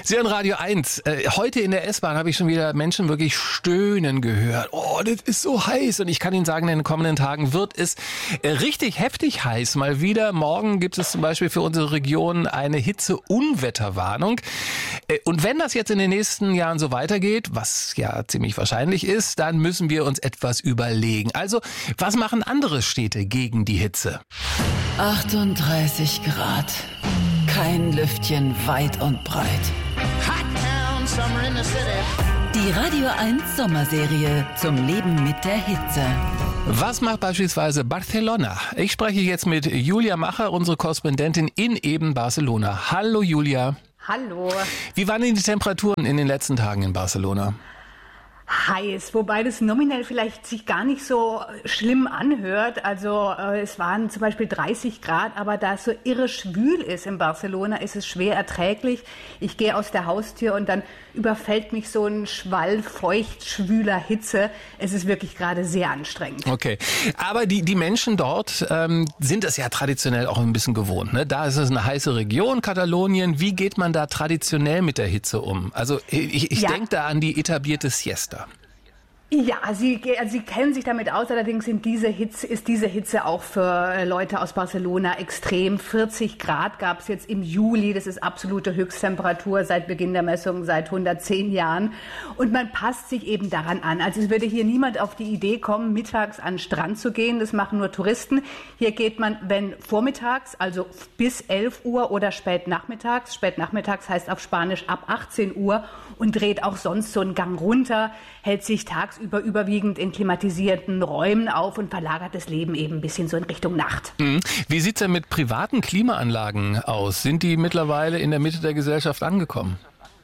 Sie hören Radio 1. Heute in der S-Bahn habe ich schon wieder Menschen wirklich stöhnen gehört. Oh, das ist so heiß. Und ich kann Ihnen sagen, in den kommenden Tagen wird es richtig heftig heiß. Mal wieder. Morgen gibt es zum Beispiel für unsere Region eine Hitze-Unwetterwarnung. Und wenn das jetzt in den nächsten Jahren so weitergeht, was ja ziemlich wahrscheinlich ist, dann müssen wir uns etwas überlegen. Also, was machen andere Städte gegen die Hitze? 38 Grad. Kein Lüftchen weit und breit. Die Radio 1 Sommerserie zum Leben mit der Hitze. Was macht beispielsweise Barcelona? Ich spreche jetzt mit Julia Macher, unsere Korrespondentin in eben Barcelona. Hallo Julia. Hallo. Wie waren denn die Temperaturen in den letzten Tagen in Barcelona? Heiß, wobei das nominell vielleicht sich gar nicht so schlimm anhört. Also es waren zum Beispiel 30 Grad, aber da es so irre schwül ist in Barcelona, ist es schwer erträglich. Ich gehe aus der Haustür und dann überfällt mich so ein Schwall feucht, schwüler Hitze. Es ist wirklich gerade sehr anstrengend. Okay, aber die Menschen dort sind es ja traditionell auch ein bisschen gewohnt. Ne? Da ist es eine heiße Region, Katalonien. Wie geht man da traditionell mit der Hitze um? Also ich denke da an die etablierte Siesta. Ja, Sie kennen sich damit aus, allerdings ist diese Hitze auch für Leute aus Barcelona extrem. 40 Grad gab es jetzt im Juli, das ist absolute Höchsttemperatur seit Beginn der Messung, seit 110 Jahren. Und man passt sich eben daran an. Also es würde hier niemand auf die Idee kommen, mittags an den Strand zu gehen, das machen nur Touristen. Hier geht man, wenn vormittags, also bis 11 Uhr oder spätnachmittags heißt auf Spanisch ab 18 Uhr und dreht auch sonst so einen Gang runter, hält sich tagsüber überwiegend in klimatisierten Räumen auf und verlagert das Leben eben ein bisschen so in Richtung Nacht. Wie sieht's denn mit privaten Klimaanlagen aus? Sind die mittlerweile in der Mitte der Gesellschaft angekommen?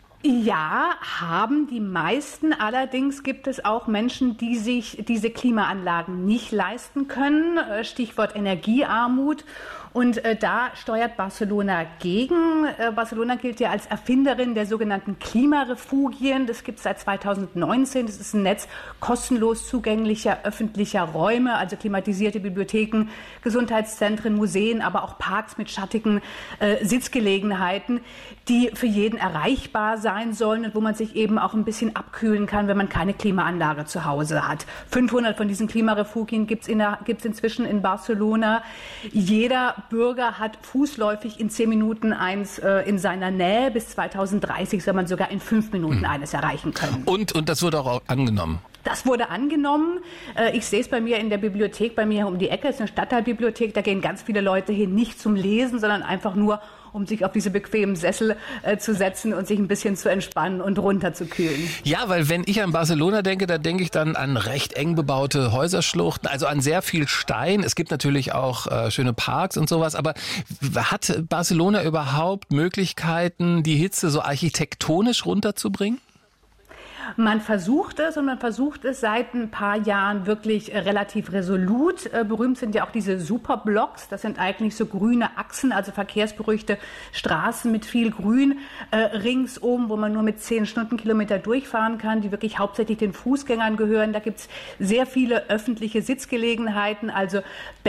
Ja, haben die meisten. Allerdings gibt es auch Menschen, die sich diese Klimaanlagen nicht leisten können. Stichwort Energiearmut. Und da steuert Barcelona gegen. Barcelona gilt ja als Erfinderin der sogenannten Klimarefugien. Das gibt es seit 2019. Das ist ein Netz kostenlos zugänglicher öffentlicher Räume, also klimatisierte Bibliotheken, Gesundheitszentren, Museen, aber auch Parks mit schattigen Sitzgelegenheiten, die für jeden erreichbar sein sollen und wo man sich eben auch ein bisschen abkühlen kann, wenn man keine Klimaanlage zu Hause hat. 500 von diesen Klimarefugien gibt's inzwischen in Barcelona. Jeder Bürger hat fußläufig in 10 Minuten eins in seiner Nähe. Bis 2030 soll man sogar in 5 Minuten eines erreichen können. Und das wurde auch angenommen? Das wurde angenommen. Ich sehe es bei mir in der Bibliothek, bei mir um die Ecke, ist eine Stadtteilbibliothek, da gehen ganz viele Leute hin, nicht zum Lesen, sondern einfach nur, um sich auf diese bequemen Sessel zu setzen und sich ein bisschen zu entspannen und runterzukühlen. Ja, weil wenn ich an Barcelona denke, da denke ich dann an recht eng bebaute Häuserschluchten, also an sehr viel Stein. Es gibt natürlich auch schöne Parks und sowas, aber hat Barcelona überhaupt Möglichkeiten, die Hitze so architektonisch runterzubringen? Man versucht es und man versucht es seit ein paar Jahren wirklich relativ resolut. Berühmt sind ja auch diese Superblocks. Das sind eigentlich so grüne Achsen, also verkehrsberuhigte Straßen mit viel Grün ringsum, wo man nur mit 10 Stundenkilometer durchfahren kann, die wirklich hauptsächlich den Fußgängern gehören. Da gibt's sehr viele öffentliche Sitzgelegenheiten, also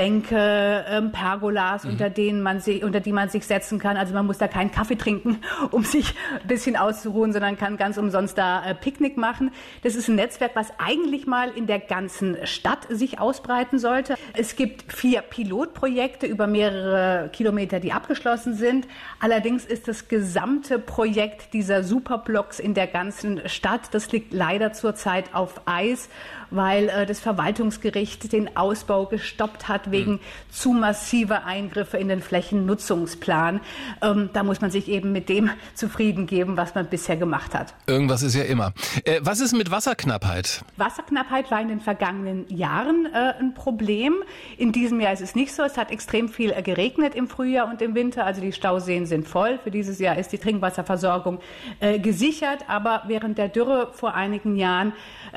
Bänke, Pergolas, unter die man sich setzen kann. Also man muss da keinen Kaffee trinken, um sich ein bisschen auszuruhen, sondern kann ganz umsonst da Picknick machen. Das ist ein Netzwerk, was eigentlich mal in der ganzen Stadt sich ausbreiten sollte. Es gibt 4 Pilotprojekte über mehrere Kilometer, die abgeschlossen sind. Allerdings ist das gesamte Projekt dieser Superblocks in der ganzen Stadt, das liegt leider zurzeit auf Eis, weil das Verwaltungsgericht den Ausbau gestoppt hat wegen zu massiver Eingriffe in den Flächennutzungsplan. Da muss man sich eben mit dem zufrieden geben, was man bisher gemacht hat. Irgendwas ist ja immer. Was ist mit Wasserknappheit? Wasserknappheit war in den vergangenen Jahren ein Problem. In diesem Jahr ist es nicht so. Es hat extrem viel geregnet im Frühjahr und im Winter. Also die Stauseen sind voll. Für dieses Jahr ist die Trinkwasserversorgung gesichert. Aber während der Dürre vor einigen Jahren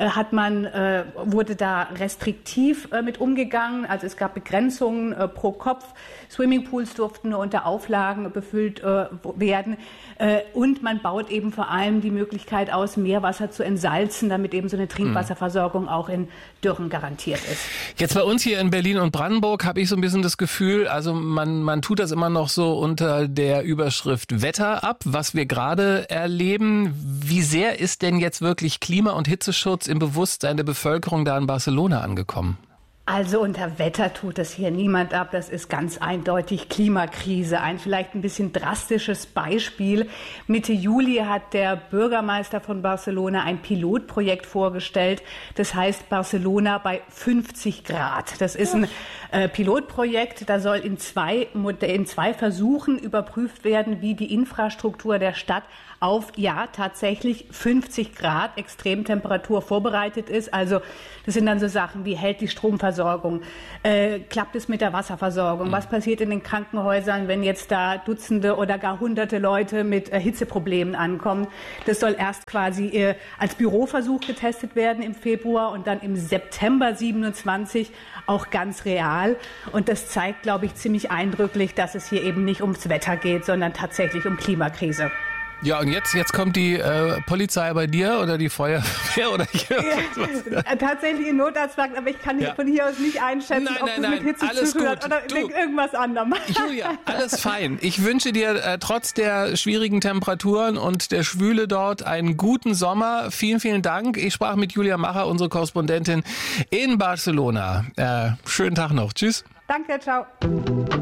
wurde da restriktiv mit umgegangen. Also es gab Begrenzungen pro Kopf. Swimmingpools durften nur unter Auflagen befüllt werden. Und man baut eben vor allem die Möglichkeit aus, Meerwasser Wasser zu entsalzen, damit eben so eine Trinkwasserversorgung auch in Dürren garantiert ist. Jetzt bei uns hier in Berlin und Brandenburg habe ich so ein bisschen das Gefühl, also man tut das immer noch so unter der Überschrift Wetter ab, was wir gerade erleben. Wie sehr ist denn jetzt wirklich Klima- und Hitzeschutz im Bewusstsein der Bevölkerung da in Barcelona angekommen? Also unter Wetter tut das hier niemand ab. Das ist ganz eindeutig Klimakrise. Ein vielleicht ein bisschen drastisches Beispiel. Mitte Juli hat der Bürgermeister von Barcelona ein Pilotprojekt vorgestellt. Das heißt Barcelona bei 50 Grad. Das ist ein Pilotprojekt. Da soll in zwei Versuchen überprüft werden, wie die Infrastruktur der Stadt auf, ja, tatsächlich 50 Grad Extremtemperatur vorbereitet ist. Also das sind dann so Sachen wie, hält die Stromversorgung, klappt es mit der Wasserversorgung, was passiert in den Krankenhäusern, wenn jetzt da Dutzende oder gar Hunderte Leute mit Hitzeproblemen ankommen. Das soll erst quasi als Büroversuch getestet werden im Februar und dann im September 27 auch ganz real. Und das zeigt, glaube ich, ziemlich eindrücklich, dass es hier eben nicht ums Wetter geht, sondern tatsächlich um Klimakrise. Ja, und jetzt kommt die Polizei bei dir oder die Feuerwehr oder hier? Ja, tatsächlich in Notarztwagen, aber ich kann von hier aus nicht einschätzen, ob das mit Hitze zu tun hat oder irgendwas anderem. Julia, alles fein. Ich wünsche dir trotz der schwierigen Temperaturen und der Schwüle dort einen guten Sommer. Vielen, vielen Dank. Ich sprach mit Julia Macher, unsere Korrespondentin in Barcelona. Schönen Tag noch. Tschüss. Danke, ciao.